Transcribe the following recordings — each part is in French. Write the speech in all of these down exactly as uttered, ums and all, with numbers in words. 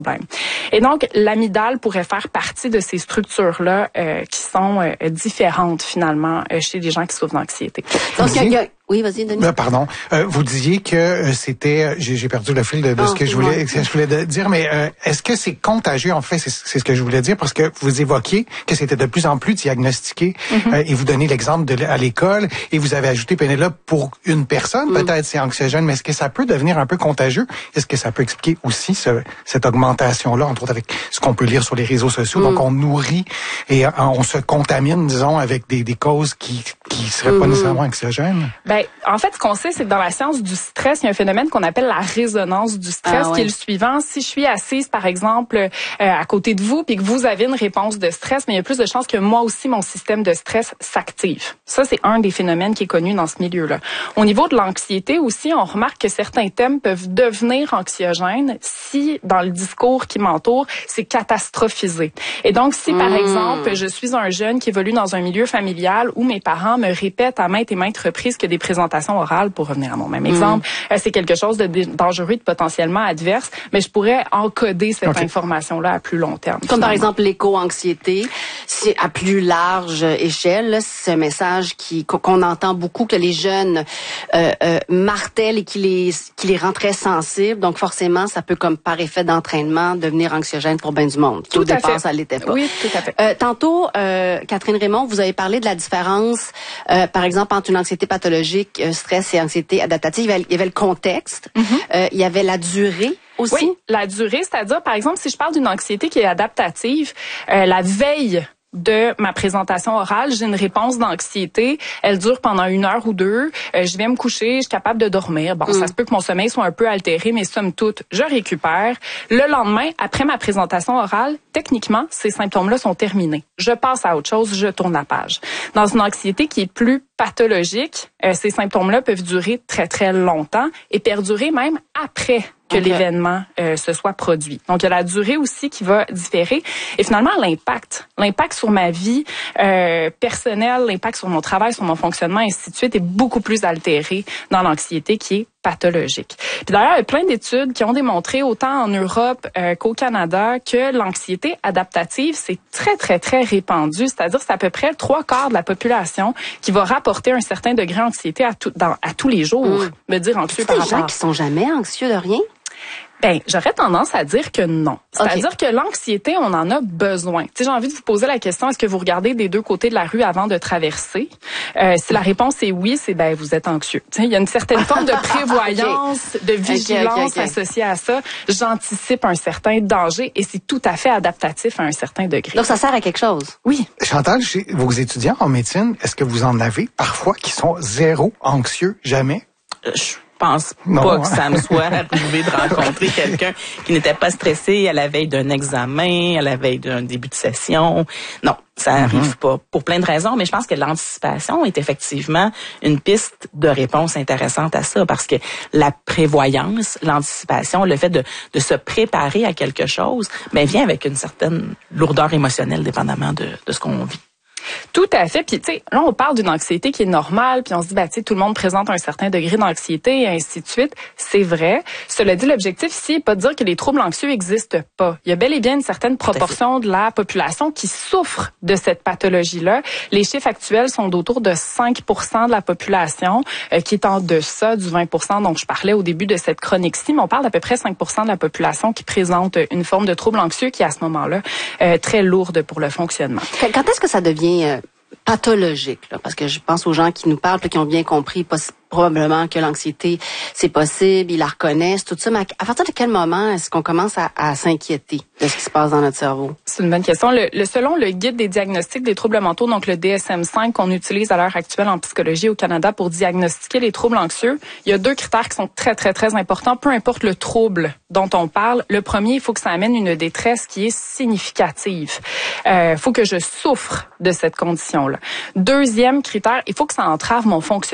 Et donc, l'amygdale pourrait faire partie de ces structures-là euh, qui sont euh, différentes, finalement, euh, chez les gens qui souffrent d'anxiété. Donc, il y a... Oui, vas-y, Denis. Euh, pardon. Euh, vous disiez que euh, c'était... J'ai, j'ai perdu le fil de, de oh, ce que je voulais, que je voulais dire, mais euh, est-ce que c'est contagieux? En fait, c'est, c'est ce que je voulais dire, parce que vous évoquiez que c'était de plus en plus diagnostiqué, mm-hmm. euh, et vous donnez l'exemple de à l'école, et vous avez ajouté, Pénélope, pour une personne, mm. peut-être c'est anxiogène, mais est-ce que ça peut devenir un peu contagieux? Est-ce que ça peut expliquer aussi ce, cette augmentation-là, entre autres avec ce qu'on peut lire sur les réseaux sociaux? Mm. Donc, on nourrit et euh, on se contamine, disons, avec des, des causes qui qui seraient mm. pas nécessairement anxiogènes? Ben, en fait, ce qu'on sait, c'est que dans la science du stress, il y a un phénomène qu'on appelle la résonance du stress, ah, ouais. qui est le suivant. Si je suis assise, par exemple, euh, à côté de vous, puis que vous avez une réponse de stress, mais il y a plus de chances que moi aussi, mon système de stress s'active. Ça, c'est un des phénomènes qui est connu dans ce milieu-là. Au niveau de l'anxiété aussi, on remarque que certains thèmes peuvent devenir anxiogènes si, dans le discours qui m'entoure, c'est catastrophisé. Et donc, si, par mmh. exemple, je suis un jeune qui évolue dans un milieu familial où mes parents me répètent à maintes et maintes reprises que des présentations orales, pour revenir à mon même exemple, mmh. euh, c'est quelque chose de dangereux, de potentiellement adverse, mais je pourrais encoder cette okay. information-là à plus long terme. Comme finalement. Par exemple l'éco-anxiété, c'est à plus large échelle, c'est un message qui qu'on entend beaucoup, que les jeunes euh, euh, martèlent et qui les qui les rend très sensibles, donc forcément ça peut, comme par effet d'entraînement, devenir anxiogène pour bien du monde. Tout Au à départ, fait. ça l'était pas. Oui, tout à fait. Euh, tantôt, euh, Catherine Raymond, vous avez parlé de la différence, euh, par exemple, entre une anxiété pathologique, euh, stress et anxiété adaptative. Il y avait, il y avait le contexte, mm-hmm. euh, il y avait la durée aussi. Oui, la durée, c'est-à-dire, par exemple, si je parle d'une anxiété qui est adaptative, euh, la veille de ma présentation orale, j'ai une réponse d'anxiété, elle dure pendant une heure ou deux, euh, je vais me coucher, je suis capable de dormir. Bon, mm. ça se peut que mon sommeil soit un peu altéré, mais somme toute, je récupère. Le lendemain, après ma présentation orale, techniquement, ces symptômes-là sont terminés. Je passe à autre chose, je tourne la page. Dans une anxiété qui est plus pathologique, euh, ces symptômes-là peuvent durer très, très longtemps et perdurer même après que okay. l'événement euh, se soit produit. Donc, il y a la durée aussi qui va différer. Et finalement, l'impact. L'impact sur ma vie euh, personnelle, l'impact sur mon travail, sur mon fonctionnement, ainsi de suite, est beaucoup plus altéré dans l'anxiété qui est pathologique. Puis d'ailleurs, il y a plein d'études qui ont démontré, autant en Europe euh, qu'au Canada, que l'anxiété adaptative, c'est très, très, très répandu. C'est-à-dire, c'est à peu près trois quarts de la population qui va rapporter un certain degré d'anxiété à, tout, dans, à tous les jours. Mmh. Me dire anxieux par rapport. Il y a des gens qui sont jamais anxieux de rien? Ben, j'aurais tendance à dire que non. C'est-à-dire okay. que l'anxiété, on en a besoin. Tu sais, j'ai envie de vous poser la question, est-ce que vous regardez des deux côtés de la rue avant de traverser? Euh, si la réponse est oui, c'est ben, vous êtes anxieux. Tu sais, il y a une certaine forme de prévoyance, okay. de vigilance okay, okay, okay. associée à ça. J'anticipe un certain danger et c'est tout à fait adaptatif à un certain degré. Donc, ça sert à quelque chose? Oui. Chantal, chez vos étudiants en médecine, est-ce que vous en avez parfois qui sont zéro anxieux, jamais? Euh, je... Je pense non, pas hein? que ça me soit arrivé de rencontrer quelqu'un qui n'était pas stressé à la veille d'un examen, à la veille d'un début de session. Non, ça arrive mm-hmm. pas pour plein de raisons, mais je pense que l'anticipation est effectivement une piste de réponse intéressante à ça, parce que la prévoyance, l'anticipation, le fait de, de se préparer à quelque chose, ben vient avec une certaine lourdeur émotionnelle, dépendamment de, de ce qu'on vit. Tout à fait. Puis, tu sais, là, on parle d'une anxiété qui est normale, puis on se dit, bah, tu sais, tout le monde présente un certain degré d'anxiété et ainsi de suite. C'est vrai. Cela dit, l'objectif ici n'est pas de dire que les troubles anxieux n'existent pas. Il y a bel et bien une certaine proportion de la population qui souffre de cette pathologie-là. Les chiffres actuels sont d'autour de cinq pour cent de la population, euh, qui est en deçà du vingt pour cent dont je parlais au début de cette chronique-ci, mais on parle d'à peu près cinq pour cent de la population qui présente une forme de trouble anxieux qui est à ce moment-là euh, très lourde pour le fonctionnement. Quand est-ce que ça devient Euh, pathologique, là, parce que je pense aux gens qui nous parlent, qui ont bien compris poss- probablement que l'anxiété, c'est possible, ils la reconnaissent, tout ça, mais à partir de quel moment est-ce qu'on commence à, à s'inquiéter de ce qui se passe dans notre cerveau? C'est une bonne question. Le, le, selon le guide des diagnostics des troubles mentaux, donc le D S M cinq qu'on utilise à l'heure actuelle en psychologie au Canada pour diagnostiquer les troubles anxieux, il y a deux critères qui sont très, très, très importants, peu importe le trouble dont on parle. Le premier, il faut que ça amène une détresse qui est significative. Il euh, faut que je souffre de cette condition-là. Deuxième critère, il faut que ça entrave mon fonctionnement.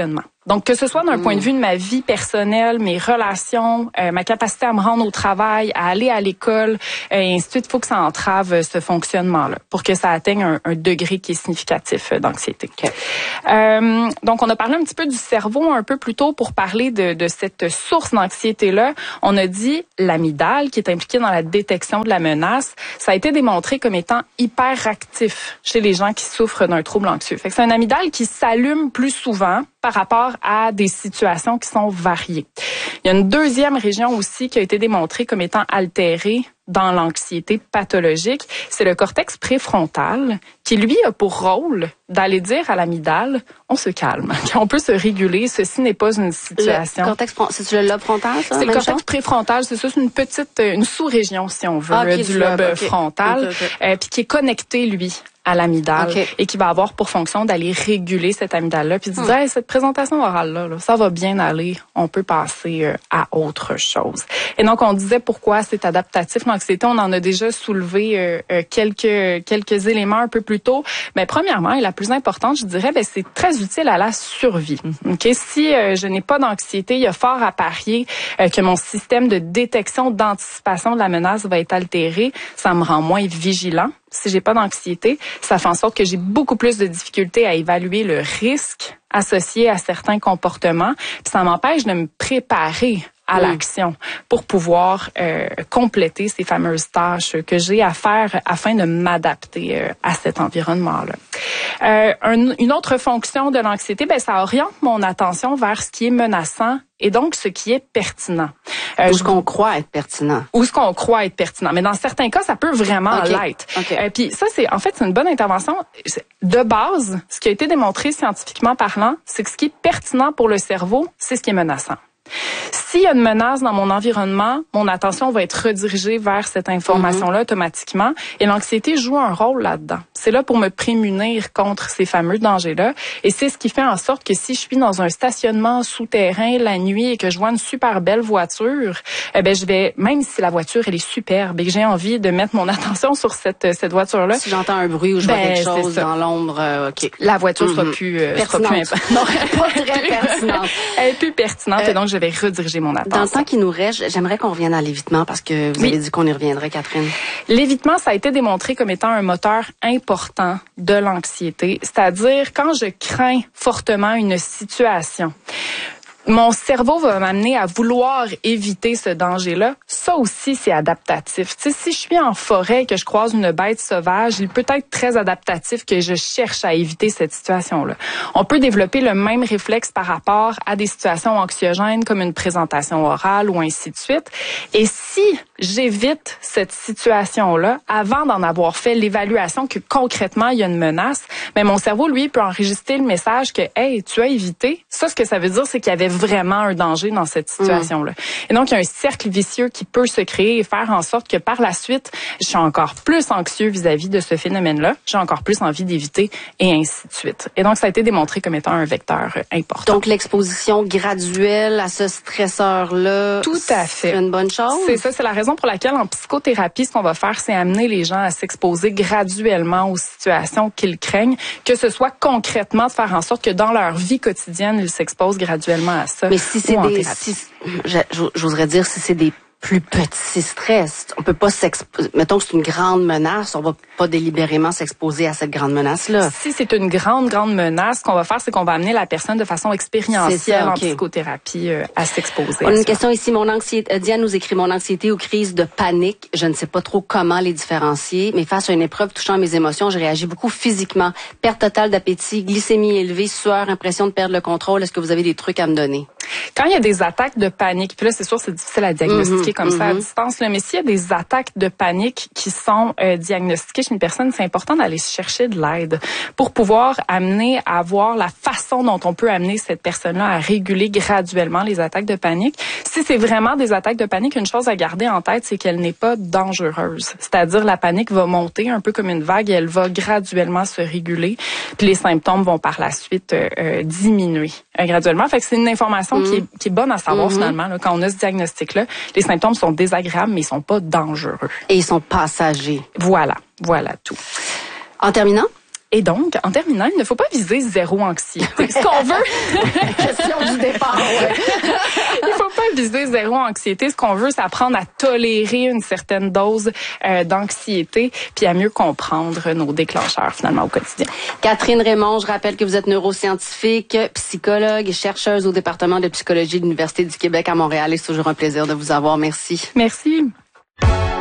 Donc, que ce soit d'un mmh. point de vue de ma vie personnelle, mes relations, euh, ma capacité à me rendre au travail, à aller à l'école, euh, et ainsi de suite, il faut que ça entrave euh, ce fonctionnement-là pour que ça atteigne un, un degré qui est significatif euh, d'anxiété. Okay. Euh, donc, on a parlé un petit peu du cerveau un peu plus tôt pour parler de, de cette source d'anxiété-là. On a dit l'amygdale, qui est impliquée dans la détection de la menace. Ça a été démontré comme étant hyperactif chez les gens qui souffrent d'un trouble anxieux. Fait que c'est un amygdale qui s'allume plus souvent par rapport à des situations qui sont variées. Il y a une deuxième région aussi qui a été démontrée comme étant altérée dans l'anxiété pathologique, c'est le cortex préfrontal qui, lui, a pour rôle d'aller dire à l'amygdale, on se calme, on peut se réguler, ceci n'est pas une situation. Le cortex, c'est le lobe frontal, ça? C'est le cortex chose? préfrontal, c'est ça, c'est une petite, une sous-région, si on veut, ah, okay, du lobe okay. frontal, okay, okay. Euh, puis qui est connecté, lui, à l'amygdale okay. et qui va avoir pour fonction d'aller réguler cette amygdale-là puis de dire, hmm. hey, cette présentation orale-là, là, ça va bien aller, on peut passer euh, à autre chose. Et donc, on disait pourquoi c'est adaptatif, l'anxiété, on en a déjà soulevé euh, euh, quelques quelques éléments un peu plus tôt. Mais premièrement, et la plus importante, je dirais, ben c'est très utile à la survie. Okay? Si euh, je n'ai pas d'anxiété, il y a fort à parier euh, que mon système de détection, d'anticipation de la menace va être altéré. Ça me rend moins vigilant. Si j'ai pas d'anxiété, ça fait en sorte que j'ai beaucoup plus de difficultés à évaluer le risque associé à certains comportements. Puis ça m'empêche de me préparer à l'action pour pouvoir euh, compléter ces fameuses tâches que j'ai à faire afin de m'adapter euh, à cet environnement-là. Euh, un, une autre fonction de l'anxiété, ben ça oriente mon attention vers ce qui est menaçant et donc ce qui est pertinent. Euh, ou ce qu'on croit être pertinent. Ou ce qu'on croit être pertinent. Mais dans certains cas, ça peut vraiment okay. l'être. Okay. Euh, puis ça, c'est en fait c'est une bonne intervention. De base, ce qui a été démontré scientifiquement parlant, c'est que ce qui est pertinent pour le cerveau, c'est ce qui est menaçant. S'il y a une menace dans mon environnement, mon attention va être redirigée vers cette information-là mm-hmm. automatiquement. Et l'anxiété joue un rôle là-dedans. C'est là pour me prémunir contre ces fameux dangers-là. Et c'est ce qui fait en sorte que si je suis dans un stationnement souterrain la nuit et que je vois une super belle voiture, eh ben je vais, même si la voiture elle est superbe et que j'ai envie de mettre mon attention sur cette cette voiture-là. Si j'entends un bruit ou je ben, vois quelque chose dans l'ombre, euh, ok. La voiture mm-hmm. sera plus euh, pertinente. Sera plus non, pas très pertinente. Elle est plus pertinente euh, et donc je vais rediriger mon attention. Dans le temps qui nous reste, j'aimerais qu'on revienne à l'évitement parce que vous oui. avez dit qu'on y reviendrait, Catherine. L'évitement, ça a été démontré comme étant un moteur important de l'anxiété, c'est-à-dire quand je crains fortement une situation. Mon cerveau va m'amener à vouloir éviter ce danger-là. Ça aussi, c'est adaptatif. Tu sais, si je suis en forêt et que je croise une bête sauvage, il peut être très adaptatif que je cherche à éviter cette situation-là. On peut développer le même réflexe par rapport à des situations anxiogènes comme une présentation orale ou ainsi de suite. Et si j'évite cette situation-là avant d'en avoir fait l'évaluation que concrètement il y a une menace, mais mon cerveau, lui, peut enregistrer le message que, hey, tu as évité. Ça, ce que ça veut dire, c'est qu'il y avait vraiment un danger dans cette situation-là. Mmh. Et donc, il y a un cercle vicieux qui peut se créer et faire en sorte que par la suite, je suis encore plus anxieux vis-à-vis de ce phénomène-là. J'ai encore plus envie d'éviter et ainsi de suite. Et donc, ça a été démontré comme étant un vecteur important. Donc, l'exposition graduelle à ce stresseur-là, tout à fait, c'est une bonne chose. C'est ça, c'est la raison pour laquelle en psychothérapie, ce qu'on va faire, c'est amener les gens à s'exposer graduellement aux situations qu'ils craignent, que ce soit concrètement de faire en sorte que dans leur vie quotidienne, ils s'exposent graduellement à ça. Mais si c'est des, si, j'oserais dire si c'est des plus petits stress, on peut pas s'exposer. Mettons que c'est une grande menace, on va pas délibérément s'exposer à cette grande menace-là. Si c'est une grande, grande menace, ce qu'on va faire, c'est qu'on va amener la personne de façon expérientielle ça, okay. en psychothérapie euh, à s'exposer. On a une question ici. Mon anxiété, Diane nous écrit mon anxiété ou crise de panique. Je ne sais pas trop comment les différencier, mais face à une épreuve touchant mes émotions, je réagis beaucoup physiquement. Perte totale d'appétit, glycémie élevée, sueur, impression de perdre le contrôle. Est-ce que vous avez des trucs à me donner? Quand il y a des attaques de panique, puis là, c'est sûr, c'est difficile à diagnostiquer mm-hmm, comme mm-hmm. ça à distance, là, mais s'il y a des attaques de panique qui sont euh, diagnostiquées chez une personne, c'est important d'aller chercher de l'aide pour pouvoir amener à voir la façon dont on peut amener cette personne-là à réguler graduellement les attaques de panique. Si c'est vraiment des attaques de panique, une chose à garder en tête, c'est qu'elle n'est pas dangereuse. C'est-à-dire, la panique va monter un peu comme une vague et elle va graduellement se réguler, puis les symptômes vont par la suite euh, euh, diminuer euh, graduellement. Fait que c'est une information Qui, est, qui est bonne à savoir mm-hmm. finalement là, quand on a ce diagnostic-là. Les symptômes sont désagréables, mais ils sont pas dangereux. Et ils sont passagers. Voilà, voilà tout. En terminant, Et donc, en terminant, il ne faut pas viser zéro anxiété. Ce qu'on veut... Question du départ, ouais. Il faut pas viser zéro anxiété. Ce qu'on veut, c'est apprendre à tolérer une certaine dose euh, d'anxiété, puis à mieux comprendre nos déclencheurs, finalement, au quotidien. Catherine Raymond, je rappelle que vous êtes neuroscientifique, psychologue et chercheuse au département de psychologie de l'Université du Québec à Montréal. Et c'est toujours un plaisir de vous avoir. Merci. Merci.